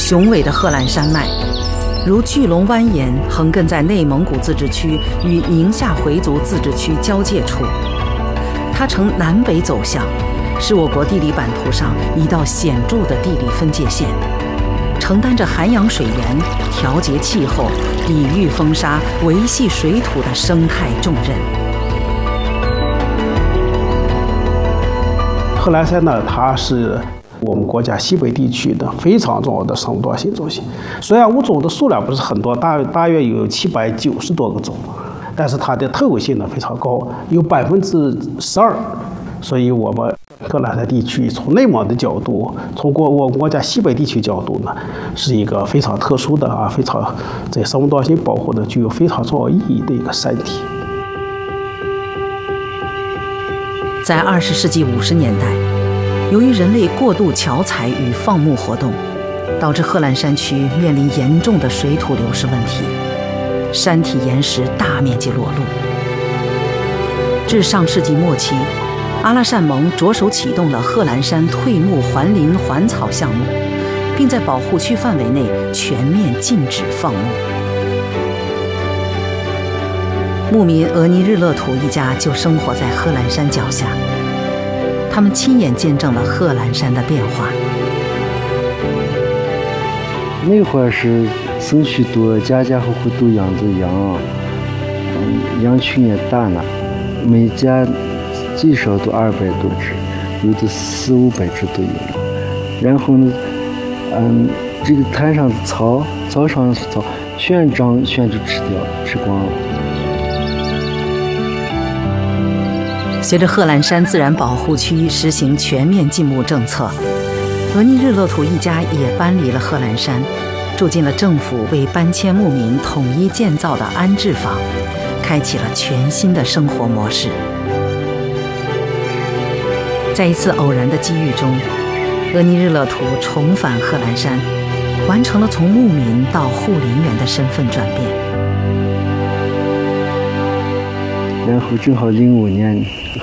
雄伟的贺兰山脉，如巨龙蜿蜒横亘在内蒙古自治区与宁夏回族自治区交界处。它呈南北走向，是我国地理版图上一道显著的地理分界线，承担着涵养水源、调节气候、抵御风沙、维系水土的生态重任。 贺兰山呢，它是我们国家西北地区的非常重要的生物多样性中心。虽然物种的数量不是很多，大约有790多个种，但是它的特有性呢非常高，有12%。所以我们贺兰山地区从内蒙的角度，从我们国家西北地区角度呢，是一个非常特殊的非常在生物多样性保护的具有非常重要意义的一个山体。 在20世纪50年代，由于人类过度樵采与放牧活动，导致贺兰山区面临严重的水土流失问题，山体岩石大面积裸露。至上世纪末期，阿拉善盟着手启动了贺兰山退牧还林还草项目，并在保护区范围内全面禁止放牧。牧民额尼日勒图一家就生活在贺兰山脚下，他们亲眼见证了贺兰山的变化。 那会儿是生许多，家家户户都养着羊，羊群也大了，每家最少都200多只，有的400-500只都有了。然后呢，这个滩上的草上的草，旋就吃光了。 随着贺兰山自然保护区实行全面禁牧政策，额尼日勒图一家也搬离了贺兰山，住进了政府为搬迁牧民统一建造的安置房，开启了全新的生活模式。在一次偶然的机遇中，额尼日勒图重返贺兰山，完成了从牧民到护林员的身份转变。 然后正好05年